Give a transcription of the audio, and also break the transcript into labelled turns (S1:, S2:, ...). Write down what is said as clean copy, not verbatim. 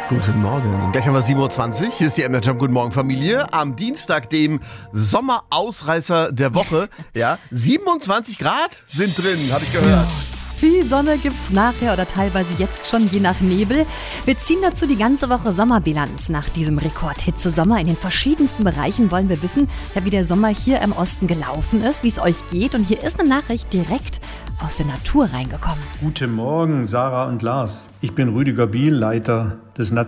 S1: Guten Morgen. Gleich haben wir 7:20 Uhr. Hier ist die MDR Jump. Guten Morgen, Familie. Am Dienstag, dem Sommerausreißer der Woche. Ja, 27 Grad sind drin, habe ich gehört.
S2: Viel Sonne gibt's nachher oder teilweise jetzt schon, je nach Nebel. Wir ziehen dazu die ganze Woche Sommerbilanz nach diesem Rekordhitze-Sommer. In den verschiedensten Bereichen wollen wir wissen, wie der Sommer hier im Osten gelaufen ist, wie es euch geht. Und hier ist eine Nachricht direkt aus der Natur reingekommen.
S3: Guten Morgen, Sarah und Lars. Ich bin Rüdiger Biel, Leiter des